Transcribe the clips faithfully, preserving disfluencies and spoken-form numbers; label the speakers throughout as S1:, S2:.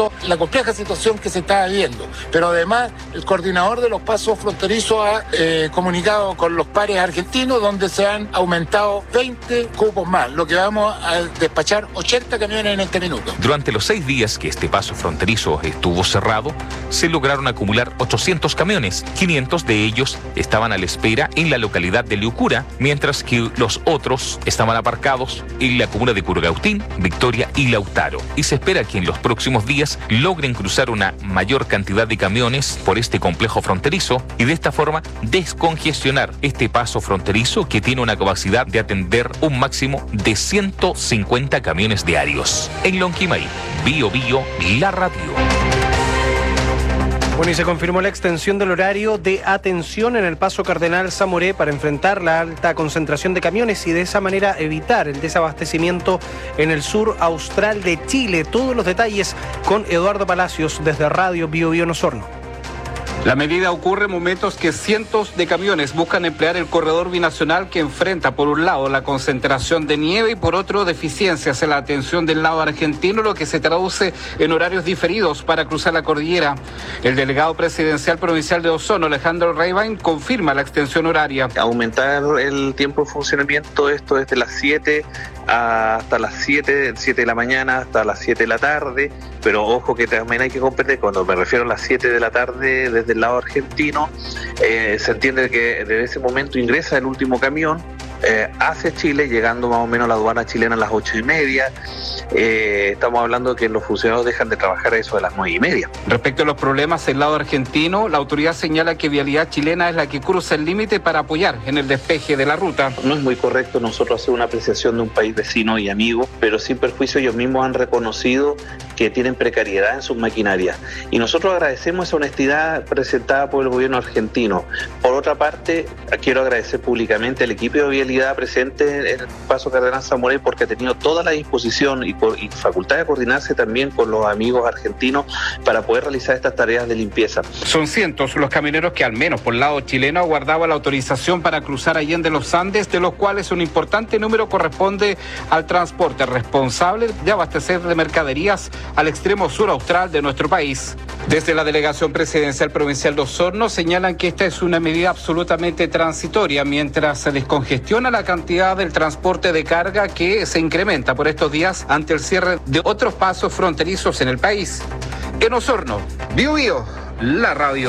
S1: viendo la compleja situación que se está viviendo. Pero además, el coordinador de los pasos fronterizos ha eh, comunicado con los pares argentinos, donde se han aumentado veinte cupos más, lo que vamos a despachar ochenta camiones en este minuto.
S2: Durante los seis días que este paso fronterizo estuvo cerrado, se lograron acumular ochocientos camiones. quinientos de ellos estaban a la espera en la localidad de Liucura, mientras que los otros estaban aparcados en la comuna de Curacautín, Victoria y Lautaro. Y se espera que en los próximos días logren cruzar una mayor cantidad de camiones por este complejo fronterizo y de esta forma descongestionar este paso fronterizo que tiene una capacidad de atender un máximo de ciento cincuenta camiones diarios. En Lonquimay, Bio Bio, la radio.
S3: Bueno, y se confirmó la extensión del horario de atención en el paso Cardenal Zamoré para enfrentar la alta concentración de camiones y de esa manera evitar el desabastecimiento en el sur austral de Chile. Todos los detalles con Eduardo Palacios desde Radio Bio Bio Osorno.
S4: La medida ocurre en momentos que cientos de camiones buscan emplear el corredor binacional que enfrenta por un lado la concentración de nieve y por otro deficiencias en la atención del lado argentino, lo que se traduce en horarios diferidos para cruzar la cordillera. El delegado presidencial provincial de Osorno, Alejandro Reivain, confirma la extensión horaria.
S5: Aumentar el tiempo de funcionamiento, esto desde las siete hasta las siete, siete de la mañana hasta las siete de la tarde, pero ojo que también hay que comprender, cuando me refiero a las siete de la tarde desde el lado argentino, eh, se entiende que desde ese momento ingresa el último camión eh, hacia Chile, llegando más o menos a la aduana chilena a las ocho y media. Eh, estamos hablando de que los funcionarios dejan de trabajar a eso de las nueve y media.
S4: Respecto a los problemas del lado argentino, la autoridad señala que Vialidad Chilena es la que cruza el límite para apoyar en el despeje de la ruta.
S5: No es muy correcto nosotros hacer una apreciación de un país vecino y amigo, pero sin perjuicio ellos mismos han reconocido que tienen precariedad en sus maquinarias. Y nosotros agradecemos esa honestidad presentada por el gobierno argentino. Por otra parte, quiero agradecer públicamente al equipo de Vialidad presente en el paso Cardenal Zamoré, porque ha tenido toda la disposición y, y facultad de coordinarse también con los amigos argentinos para poder realizar estas tareas de limpieza.
S4: Son cientos los camioneros que al menos por el lado chileno aguardaban la autorización para cruzar Allende los Andes, de los cuales un importante número corresponde al transporte responsable de abastecer de mercaderías al extremo sur austral de nuestro país. Desde la Delegación Presidencial Provincial de Osorno señalan que esta es una medida absolutamente transitoria mientras se descongestiona la cantidad del transporte de carga que se incrementa por estos días ante el cierre de otros pasos fronterizos en el país. En Osorno, Bio Bio, la radio.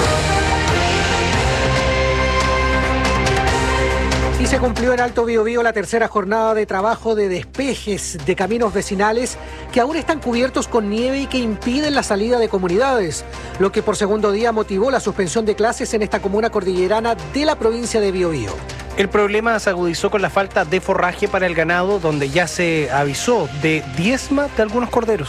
S6: Y se cumplió en Alto Biobío la tercera jornada de trabajo de despejes de caminos vecinales que aún están cubiertos con nieve y que impiden la salida de comunidades, lo que por segundo día motivó la suspensión de clases en esta comuna cordillerana de la provincia de Biobío.
S3: El problema se agudizó con la falta de forraje para el ganado, donde ya se avisó de diezma de algunos corderos.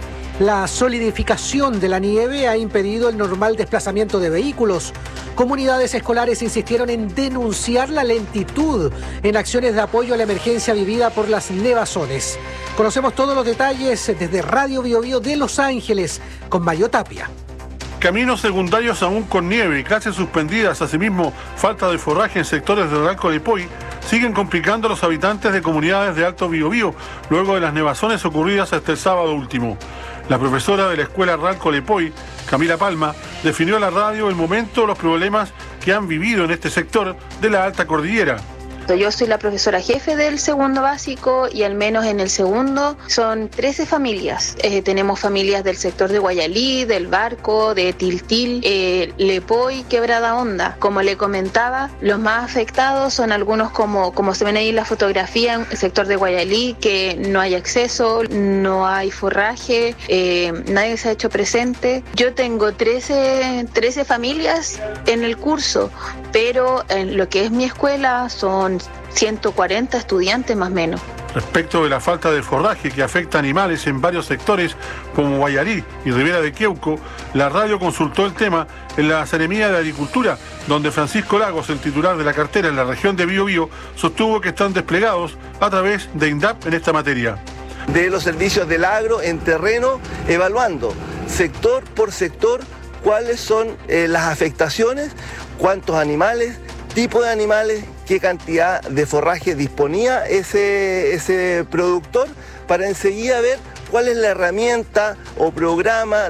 S6: La solidificación de la nieve ha impedido el normal desplazamiento de vehículos. Comunidades escolares insistieron en denunciar la lentitud en acciones de apoyo a la emergencia vivida por las nevazones. Conocemos todos los detalles desde Radio Bio Bio de Los Ángeles con Mario Tapia.
S7: Caminos secundarios aún con nieve, clases suspendidas, asimismo falta de forraje en sectores de Real Colepoy, siguen complicando a los habitantes de comunidades de Alto Biobío luego de las nevazones ocurridas hasta el sábado último. La profesora de la Escuela Real Colepoy, Camila Palma, definió a la radio el momento de los problemas que han vivido en este sector de la alta cordillera.
S8: Yo soy la profesora jefe del segundo básico y al menos en el segundo son trece familias. Eh, tenemos familias del sector de Guayalí, del Barco, de Tiltil, eh, Lepoy, Quebrada Honda. Como le comentaba, los más afectados son algunos como, como se ven ahí en la fotografía, en el sector de Guayalí, que no hay acceso, no hay forraje, eh, nadie se ha hecho presente. Yo tengo trece, trece familias en el curso, pero en lo que es mi escuela son ciento cuarenta estudiantes más o menos.
S7: Respecto de la falta de forraje que afecta a animales en varios sectores como Guayalí y Ribera de Queuco, la radio consultó el tema en la Seremía de Agricultura, donde Francisco Lagos, el titular de la cartera en la región de Biobío, sostuvo que están desplegados a través de INDAP en esta materia.
S9: De los servicios del agro en terreno, evaluando sector por sector cuáles son eh, las afectaciones, cuántos animales, tipo de animales, qué cantidad de forraje disponía ese, ese productor, para enseguida ver cuál es la herramienta o programa